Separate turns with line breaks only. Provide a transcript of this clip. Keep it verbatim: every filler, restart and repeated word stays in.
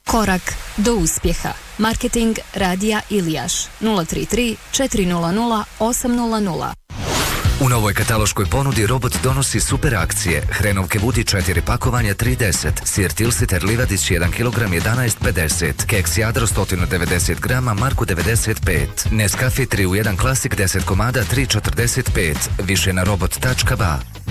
Korak do uspjeha. Marketing Radija Ilijaš nula tri tri četiri nula nula osam nula nula.
U novoj kataloškoj ponudi Robot donosi super akcije. Hrenovke Budi četiri pakovanja tri deset, sir Tilsiter Livadić jedan kilogram jedanaest pedeset, keks Jadro sto devedeset grama Marku devedeset pet, Nescafe tri u jedan klasik deset komada tri četrdeset pet. Više na robot tačka ba.